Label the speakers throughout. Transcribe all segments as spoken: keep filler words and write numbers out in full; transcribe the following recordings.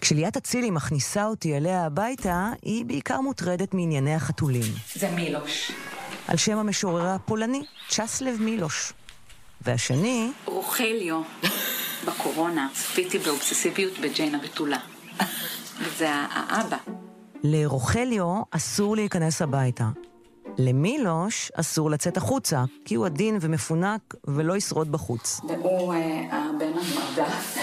Speaker 1: כשליאת אצילי מכניסה אותי אליה הביתה, היא בעיקר מוטרדת מענייני החתולים.
Speaker 2: זה מילוש.
Speaker 1: על שם המשורר הפולני, צ'סלב מילוש. והשני...
Speaker 2: רוחליו. בקורונה צפיתי באובססיביות בג'יינה בתולה. וזה האבא.
Speaker 1: לרוחליו אסור להיכנס הביתה. למילוש אסור לצאת החוצה, כי הוא עדין ומפונק ולא ישרוד בחוץ.
Speaker 2: והוא הבן המועדף.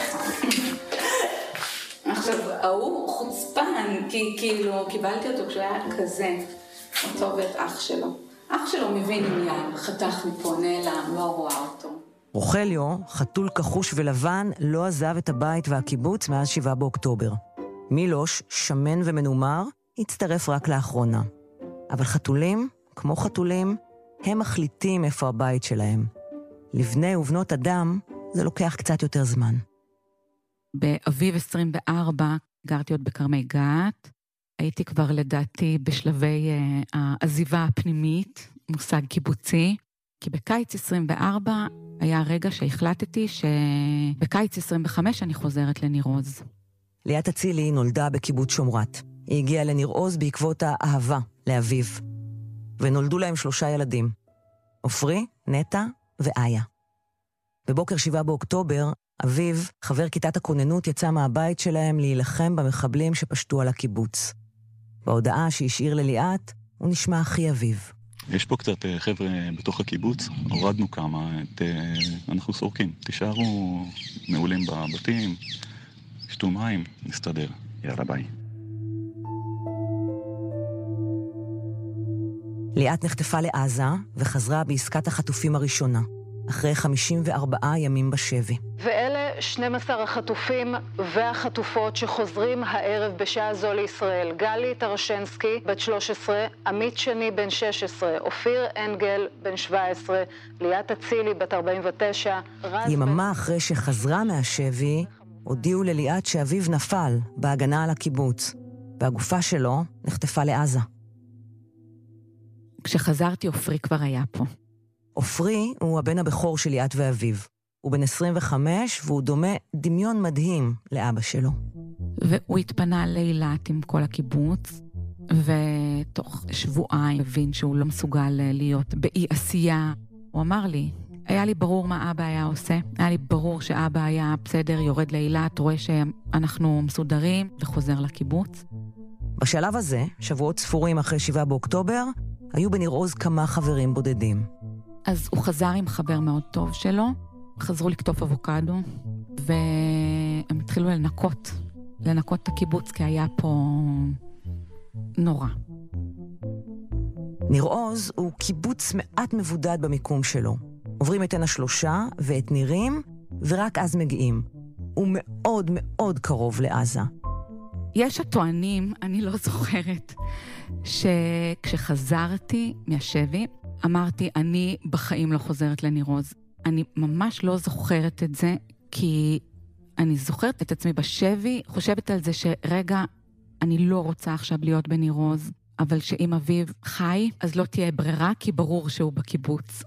Speaker 2: עכשיו, הוא חוצפן, כי כאילו קיבלתי אותו כשהוא היה כזה, אותו ואת אח שלו. אח שלו מבין עניין, חתך מפה, נעלם, לא רואה אותו.
Speaker 1: רוחליו, חתול כחוש ולבן, לא עזב את הבית והקיבוץ מאז שבעה באוקטובר. מילוש, שמן ומנומר, הצטרף רק לאחרונה. אבל חתולים, כמו חתולים, הם מחליטים איפה הבית שלהם. לבני ובנות אדם זה לוקח קצת יותר זמן.
Speaker 3: באביב עשרים וארבע גרתי עוד בקרמי גת. הייתי כבר לדעתי בשלבי uh, העזיבה הפנימית, מושג קיבוצי. כי בקיץ עשרים וארבע היה רגע שהחלטתי שבקיץ עשרים וחמש אני חוזרת לניר עוז.
Speaker 1: ליאת אצילי נולדה בקיבוץ שומרת. היא הגיעה לניר עוז בעקבות האהבה לאביו. ונולדו להם שלושה ילדים. עופרי, נטע ואיה. בבוקר שבעה באוקטובר, אביו, חבר כיתת הכוננות, יצא מהבית שלהם להילחם במחבלים שפשטו על הקיבוץ. בהודעה שהשאיר לליאת, הוא נשמע הכי אביו.
Speaker 4: יש פה קצת חבר'ה בתוך הקיבוץ, הורדנו כמה, את, אנחנו סורקים. תישארו מעולים בבתים, שתו מים, נסתדר. יאללה ביי.
Speaker 1: ליאת נחטפה לעזה וחזרה בעסקת החטופים הראשונה, אחרי חמישים וארבעה ימים בשבי.
Speaker 5: ואלה שנים עשר החטופים והחטופות שחוזרים הערב בשעה זו לישראל. גלי טרשנסקי, בת שלוש עשרה, עמית שני, בן שש עשרה, אופיר אנגל, בן שבע עשרה, ליאת אצילי, בת ארבעים ותשע,
Speaker 1: יממה ב... אחרי שחזרה מהשבי, הודיעו לליאת שאביו נפל בהגנה על הקיבוץ, והגופה שלו נחטפה לעזה.
Speaker 3: כשחזרתי, אופרי כבר היה פה.
Speaker 1: אופרי הוא הבן הבכור של ליאת ואביו. הוא בן עשרים וחמש, והוא דומה דמיון מדהים לאבא שלו.
Speaker 3: והוא התפנה לאילת עם כל הקיבוץ, ותוך שבועיים הבין שהוא לא מסוגל להיות באי עשייה. הוא אמר לי, היה לי ברור מה אבא היה עושה, היה לי ברור שאבא היה בסדר, יורד לאילת, רואה שאנחנו מסודרים, וחוזר לקיבוץ.
Speaker 1: בשלב הזה, שבועות ספורים אחרי שבעה באוקטובר, היו בניר עוז כמה חברים בודדים.
Speaker 3: אז הוא חזר עם חבר מאוד טוב שלו, חזרו לקטוף אבוקדו, והם התחילו לנקות, לנקות את הקיבוץ, כי היה פה נורא.
Speaker 1: ניר עוז הוא קיבוץ מעט מבודד במיקום שלו. עוברים את עין השלושה ואת נירים, ורק אז מגיעים. הוא מאוד מאוד קרוב לעזה.
Speaker 3: יש הטוענים, אני לא זוכרת, שכשחזרתי מהשבי, אמרתי, אני בחיים לא חוזרת לניר עוז. אני ממש לא זוכרת את זה, כי אני זוכרת את עצמי בשבי, חושבת על זה שרגע, אני לא רוצה עכשיו להיות בניר עוז, אבל שאם אביו חי, אז לא תהיה ברירה, כי ברור שהוא בקיבוץ.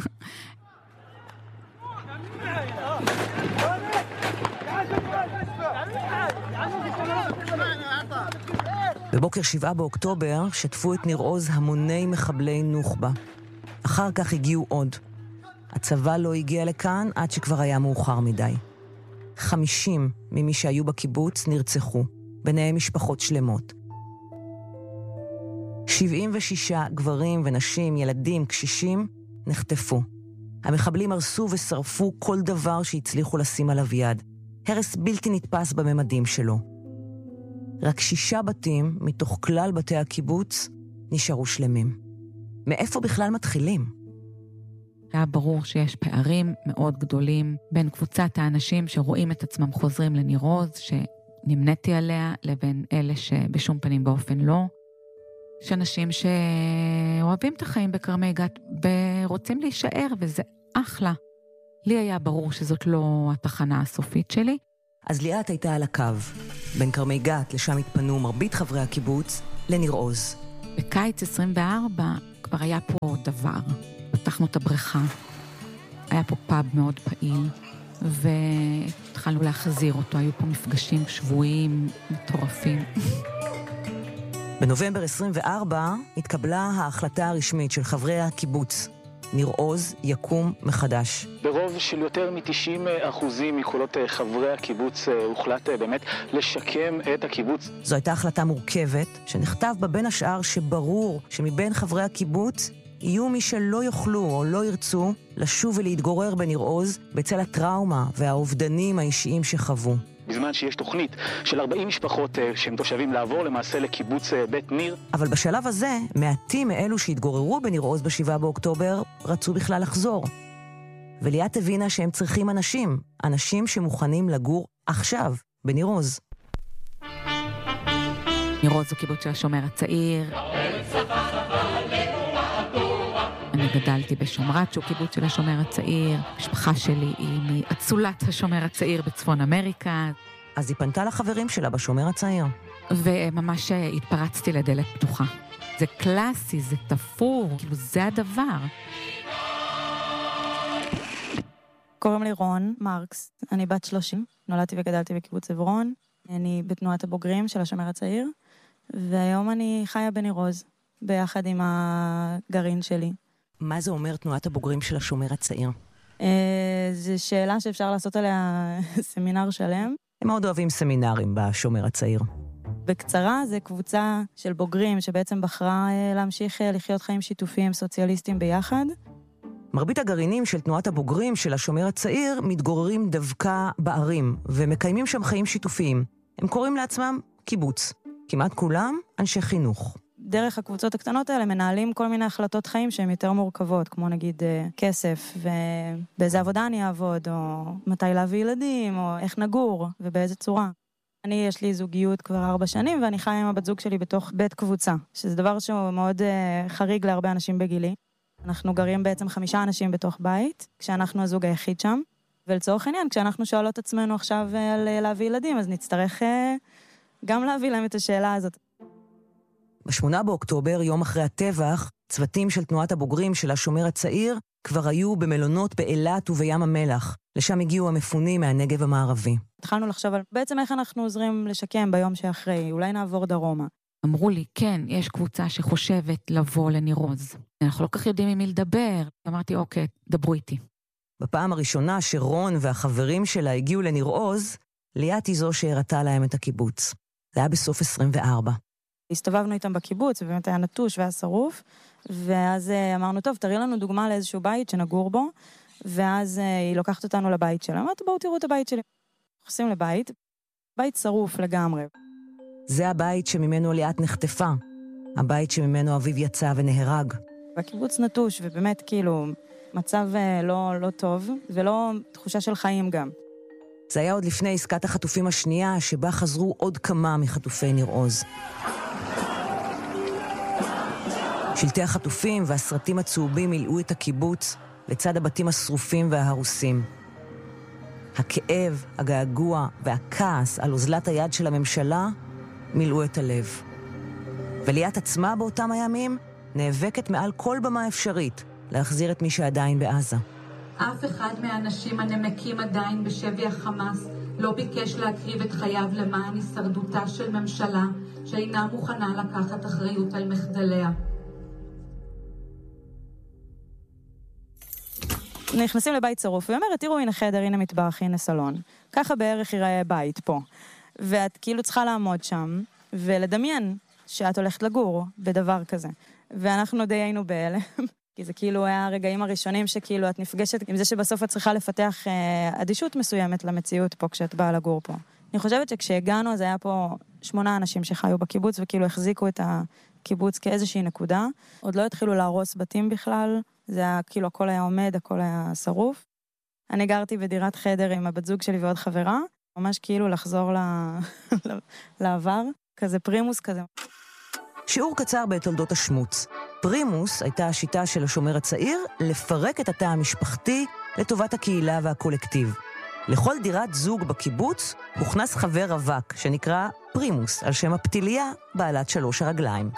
Speaker 1: בבוקר שבעה באוקטובר שטפו את ניר עוז המוני מחבלי נוח'בה. אחר כך הגיעו עוד. הצבא לא הגיע לכאן עד שכבר היה מאוחר מדי. חמישים ממי שהיו בקיבוץ נרצחו, ביניהם משפחות שלמות. שבעים ושישה גברים ונשים, ילדים, קשישים, נחטפו. המחבלים הרסו ושרפו כל דבר שהצליחו לשים עליו יד. הרס בלתי נתפס בממדים שלו. רק שישה בתים מתוך כלל בתי הקיבוץ נשארו שלמים. מאיפה בכלל מתחילים?
Speaker 3: היה ברור שיש פערים מאוד גדולים בין קבוצת האנשים שרואים את עצמם חוזרים לניר עוז, שנמניתי עליה, לבין אלה שבשום פנים באופן לא. יש אנשים שאוהבים את החיים בקרמי גת ורוצים להישאר, וזה אחלה. לי היה ברור שזאת לא התחנה הסופית שלי.
Speaker 1: אז ליאת הייתה על הקו. בין קרמי גת, לשם התפנו מרבית חברי הקיבוץ, לניר עוז.
Speaker 3: בקיץ עשרים וארבע כבר היה פה דבר. פתחנו את הבריכה. היה פה פאב מאוד פעיל. והתחלנו להחזיר אותו. היו פה מפגשים שבועיים מטורפים.
Speaker 1: בנובמבר עשרים וארבע התקבלה ההחלטה הרשמית של חברי הקיבוץ. ניר עוז יקום מחדש.
Speaker 6: ברוב של יותר מ-תשעים אחוזים מקולות חברי הקיבוץ הוחלט באמת לשקם את הקיבוץ.
Speaker 1: זו הייתה החלטה מורכבת, שנכתב בה בין השאר שברור שמבין חברי הקיבוץ יהיו מי שלא יוכלו או לא ירצו לשוב ולהתגורר בניר עוז בצל הטראומה והאובדנים האישיים שחוו.
Speaker 6: בזמן שיש תוכנית של ארבעים משפחות שהם תושבים לעבור למעשה לקיבוץ בית ניר.
Speaker 1: אבל בשלב הזה, מעטים מאלו שהתגוררו בניר עוז בשבעה באוקטובר רצו בכלל לחזור. וליאת הבינה שהם צריכים אנשים, אנשים שמוכנים לגור עכשיו בניר עוז.
Speaker 3: ניר עוז הוא קיבוץ של השומר הצעיר. אני גדלתי בשומרת, שהוא קיבוץ של השומר הצעיר. המשפחה שלי היא מאצולת השומר הצעיר בצפון אמריקה.
Speaker 1: אז היא פנתה לחברים שלה בשומר הצעיר.
Speaker 3: וממש התפרצתי לדלת פתוחה. זה קלאסי, זה תפור, כאילו זה הדבר.
Speaker 7: קוראים לי רון מרקס, אני בת שלושים, נולדתי וגדלתי בקיבוץ עברון. אני בתנועת הבוגרים של השומר הצעיר, והיום אני חיה בניר עוז, ביחד עם הגרעין שלי.
Speaker 1: מה זה אומר תנועת הבוגרים של השומר הצעיר?
Speaker 7: זו שאלה שאפשר לעשות עליה סמינר שלם.
Speaker 1: הם מאוד אוהבים סמינרים בשומר הצעיר.
Speaker 7: בקצרה, זה קבוצה של בוגרים שבעצם בחרה להמשיך לחיות חיים שיתופיים סוציאליסטיים ביחד.
Speaker 1: מרבית הגרעינים של תנועת הבוגרים של השומר הצעיר מתגוררים דווקא בערים, ומקיימים שם חיים שיתופיים. הם קוראים לעצמם קיבוץ. כמעט כולם אנשי חינוך.
Speaker 7: דרך הקבוצות הקטנות האלה מנהלים כל מיני החלטות חיים שהן יותר מורכבות, כמו נגיד כסף, ובאיזה עבודה אני אעבוד, או מתי להביא ילדים, או איך נגור, ובאיזה צורה. אני, יש לי זוגיות כבר ארבע שנים, ואני חיה עם הבת זוג שלי בתוך בית קבוצה, שזה דבר שהוא מאוד חריג להרבה אנשים בגילי. אנחנו גרים בעצם חמישה אנשים בתוך בית, כשאנחנו הזוג היחיד שם, ולצורך העניין, כשאנחנו שואלות עצמנו עכשיו על להביא ילדים, אז נצטרך גם להביא להם את השאלה הזאת.
Speaker 1: בשמונה באוקטובר, יום אחרי הטבח, צוותים של תנועת הבוגרים של השומר הצעיר כבר היו במלונות באילת ובים המלח. לשם הגיעו המפונים מהנגב המערבי.
Speaker 7: התחלנו לחשוב על בעצם איך אנחנו עוזרים לשקם ביום שאחרי, אולי נעבור דרומה.
Speaker 3: אמרו לי, כן, יש קבוצה שחושבת לבוא לניר עוז. אנחנו לא כך יודעים עם מי לדבר. אמרתי, אוקיי, דברו איתי.
Speaker 1: בפעם הראשונה שרון והחברים שלה הגיעו לניר עוז, ליאת היא זו שהראתה להם את הקיבוץ. זה היה בסוף עשרים וארבע.
Speaker 7: הסתובבנו איתם בקיבוץ, ובאמת היה נטוש והיה שרוף, ואז אמרנו, טוב, תראי לנו דוגמה לאיזשהו בית שנגור בו, ואז היא לוקחת אותנו לבית שלה. אמרת, בואו תראו את הבית שלי. נכנסים לבית, בית שרוף לגמרי.
Speaker 1: זה הבית שממנו ליאת נחטפה, הבית שממנו אביב יצא ונהרג.
Speaker 7: והקיבוץ נטוש, ובאמת כאילו מצב לא, לא טוב, ולא תחושה של חיים גם.
Speaker 1: זה היה עוד לפני עסקת החטופים השנייה, שבה חזרו עוד כמה מחטופי ניר עוז. שלטי החטופים והסרטים הצהובים מילאו את הקיבוץ לצד הבתים השרופים וההרוסים. הכאב, הגעגוע והכעס על אוזלת היד של הממשלה מילאו את הלב. וליאת עצמה באותם הימים נאבקת מעל כל במה אפשרית להחזיר את מי שעדיין בעזה.
Speaker 2: אף אחד מהאנשים הנמקים עדיין בשבי החמאס לא ביקש להקריב את חייו למען הישרדותה של ממשלה שאינה מוכנה לקחת אחריות על מחדליה.
Speaker 7: נכנסים לבית שרוף, ואומרת, תראו, הנה חדר, הנה מטבח, הנה סלון. ככה בערך ייראה בית פה. ואת כאילו צריכה לעמוד שם, ולדמיין שאת הולכת לגור בדבר כזה. ואנחנו די היינו בהלם, כי זה כאילו היה הרגעים הראשונים שכאילו את נפגשת עם זה שבסוף את צריכה לפתח אה, אדישות מסוימת למציאות פה, כשאת באה לגור פה. אני חושבת שכשהגענו, אז היה פה שמונה אנשים שחיו בקיבוץ, וכאילו החזיקו את הקיבוץ כאיזושהי נקודה. עוד לא התחילו להרוס בתים בכלל, זה היה כאילו הכל היה עומד, הכל היה שרוף. אני גרתי בדירת חדר עם הבת זוג שלי ועוד חברה, ממש כאילו לחזור לעבר, כזה פרימוס כזה.
Speaker 1: שיעור קצר בתולדות השמוץ. פרימוס הייתה השיטה של השומר הצעיר לפרק את התא המשפחתי לטובת הקהילה והקולקטיב. לכל דירת זוג בקיבוץ הוכנס חבר רווק שנקרא פרימוס, על שם הפתיליה בעלת שלוש הרגליים.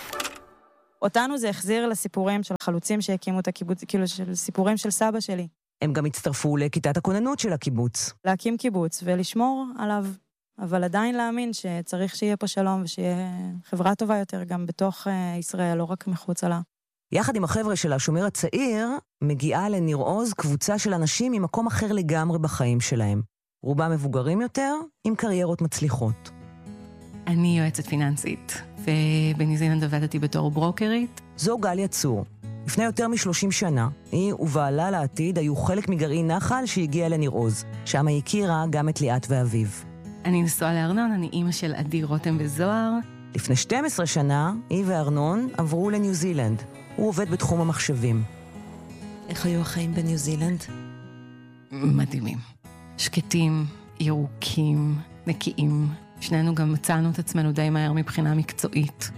Speaker 7: אותנו זה החזיר לסיפורים של חלוצים שהקימו את הקיבוץ, כאילו של סיפורים של סבא שלי.
Speaker 1: הם גם הצטרפו לכיתת הכוננות של הקיבוץ.
Speaker 7: להקים קיבוץ ולשמור עליו, אבל עדיין להאמין שצריך שיהיה פה שלום ושיהיה חברה טובה יותר גם בתוך ישראל, לא רק מחוץ לה.
Speaker 1: יחד עם החבר'ה של השומר הצעיר, מגיעה לניר עוז קבוצה של אנשים ממקום אחר לגמרי בחיים שלהם. רובם מבוגרים יותר, עם קריירות מצליחות.
Speaker 8: אני יועצת פיננסית, ובניו זילנד עבדתי בתור ברוקרית.
Speaker 1: זו גליה צור. לפני יותר משלושים שנה, היא ובעלה לעתיד היו חלק מגרעין נחל שהגיע לניר עוז. שם היא הכירה גם את ליאת ואביב.
Speaker 8: אני נשואה לארנון, אני אימא של עדי רותם וזוהר.
Speaker 1: לפני שתים עשרה שנה, היא וארנון עברו לניו זילנד. הוא עובד בתחום המחשבים. איך היו החיים בניו זילנד?
Speaker 8: מדהימים. שקטים, ירוקים, נקיים. שנינו גם מצאנו את עצמנו די מהר מבחינה מקצועית.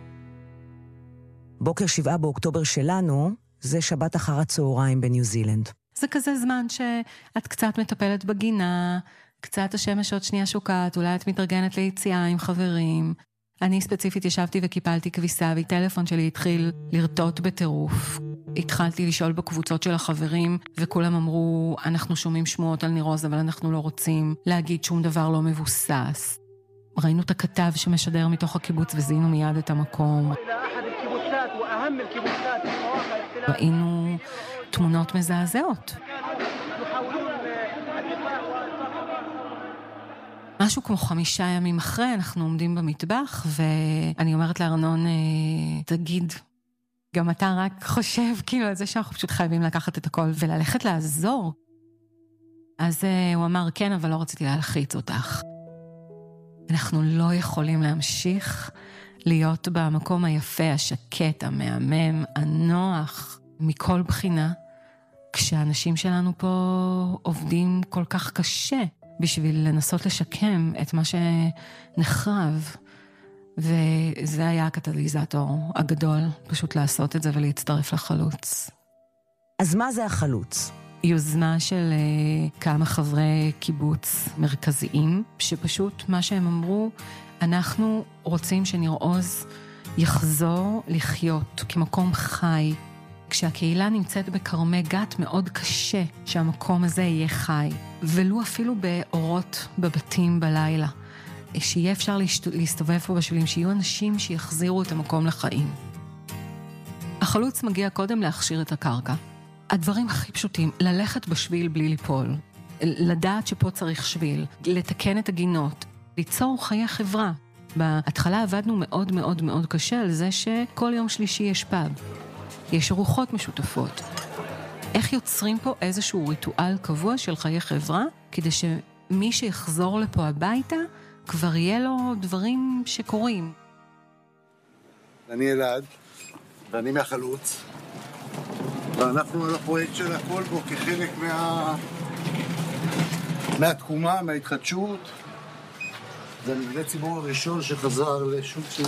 Speaker 1: בוקר שבעה באוקטובר שלנו, זה שבת אחר הצהריים בניו זילנד.
Speaker 8: זה כזה זמן שאת קצת מטפלת בגינה, קצת השמש עוד שנייה שוקעת, אולי את מתארגנת ליציאה עם חברים. אני ספציפית ישבתי וקיפלתי כביסה, והטלפון שלי התחיל לרטוט בטירוף. התחלתי לשאול בקבוצות של החברים, וכולם אמרו, אנחנו שומעים שמועות על ניר עוז, אבל אנחנו לא רוצים להגיד שום דבר לא מבוסס. ראינו את הכתב שמשדר מתוך הקיבוץ, וזינו מיד את המקום. ראינו תמונות מזעזעות. משהו כמו חמישה ימים אחרי, אנחנו עומדים במטבח, ואני אומרת לארנון, תגיד, גם אתה רק חושב, כאילו, על זה שאנחנו פשוט חייבים לקחת את הכל וללכת לעזור. אז הוא אמר, כן, אבל לא רציתי להלחיץ אותך. אנחנו לא יכולים להמשיך להיות במקום היפה, השקט, המהמם, הנוח, מכל בחינה, כשהאנשים שלנו פה עובדים כל כך קשה, בשביל לנסות לשקם את מה שנחרב. וזה היה הקטליזטור הגדול, פשוט לעשות את זה ולהצטרף לחלוץ.
Speaker 1: אז מה זה החלוץ?
Speaker 8: יוזמה של uh, כמה חברי קיבוץ מרכזיים, שפשוט מה שהם אמרו, אנחנו רוצים שניר עוז יחזור לחיות כמקום חי. כשהקהילה נמצאת בקרמי גת מאוד קשה שהמקום הזה יהיה חי, ולו אפילו באורות בבתים בלילה. שיהיה אפשר להסתובב פה בשבילים, שיהיו אנשים שיחזירו את המקום לחיים. החלוץ מגיע קודם להכשיר את הקרקע. הדברים הכי פשוטים, ללכת בשביל בלי ליפול, לדעת שפה צריך שביל, לתקן את הגינות, ליצור חיי חברה. בהתחלה עבדנו מאוד מאוד מאוד קשה על זה שכל יום שלישי יש פאב. יש ארוחות משותפות. איך יוצרים פה איזשהו ריטואל קבוע של חיי חברה, כדי שמי שיחזור לפה הביתה, כבר יהיה לו דברים שקורים.
Speaker 9: אני אלעד, ואני מהחלוץ, ואנחנו על הפרויקט של הכל בו כחלק מה... מהתקומה, מההתחדשות. זה מבנה ציבור הראשון שחזר לשוק של...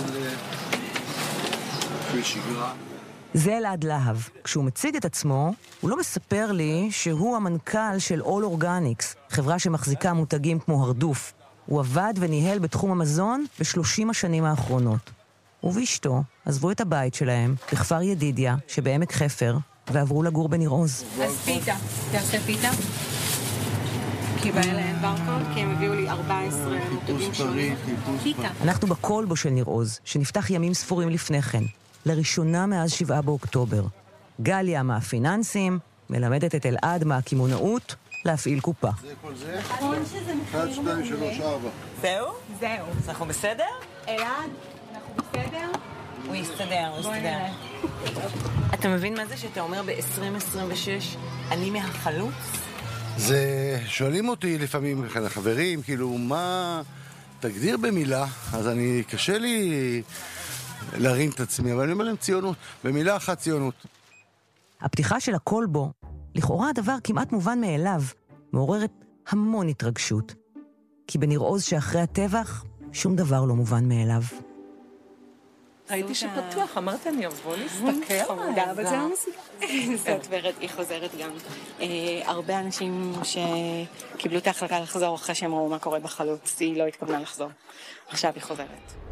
Speaker 9: של שגרה.
Speaker 1: זה אלעד להב. כשהוא מציג את עצמו, הוא לא מספר לי שהוא המנכ"ל של All Organics, חברה שמחזיקה מותגים כמו הרדוף. הוא עבד וניהל בתחום המזון בשלושים השנים האחרונות. הוא ואשתו עזבו את הבית שלהם בכפר ידידיה שבעמק חפר ועברו לגור בניר עוז.
Speaker 10: אז פיתה, תעשה פיתה? כי בא אליהם ברקוד, כי הם הביאו לי ארבע עשרה מותגים שונים. פיתה.
Speaker 1: אנחנו בקולבו של ניר עוז, שנפתח ימים ספורים לפני כן, לראשונה מאז שבעה באוקטובר. גליה מהפיננסים מלמדת את אלעד מהכימונאות להפעיל קופה.
Speaker 9: זה כל זה? אחד, שתיים, שלוש, ארבע.
Speaker 1: זהו?
Speaker 10: זהו.
Speaker 1: אנחנו בסדר?
Speaker 10: אלעד, אנחנו בסדר?
Speaker 1: הוא יסתדר, הוא יסתדר. אתה מבין מה זה שאתה אומר ב-עשרים עשרים ושש אני מהחלוץ?
Speaker 9: זה... שואלים אותי לפעמים, חברים, כאילו, מה... תגדיר במילה, אז אני... קשה לי להרים את עצמי, אבל אני אומר להם ציונות. במילה אחת ציונות.
Speaker 1: הפתיחה של הקולבו, לכאורה הדבר כמעט מובן מאליו, מעוררת המון התרגשות. כי בניר עוז שאחרי הטבח, שום דבר לא מובן מאליו.
Speaker 10: ראיתי שפתוח, אמרת אני אבוא להסתכל. חמודה, אבל זה לא מסיבה. זאת ורד, היא חוזרת גם. הרבה אנשים שקיבלו את ההחלטה לחזור אחרי שהם ראו מה קורה בחלוץ, היא לא התכוונה לחזור. עכשיו היא חוזרת.